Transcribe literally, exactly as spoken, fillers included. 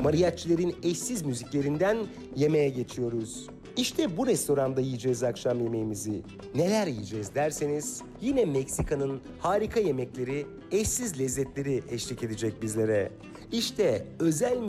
mariachilerin eşsiz müziklerinden yemeğe geçiyoruz. İşte bu restoranda yiyeceğiz akşam yemeğimizi. Neler yiyeceğiz derseniz yine Meksika'nın harika yemekleri, eşsiz lezzetleri eşlik edecek bizlere. İşte özel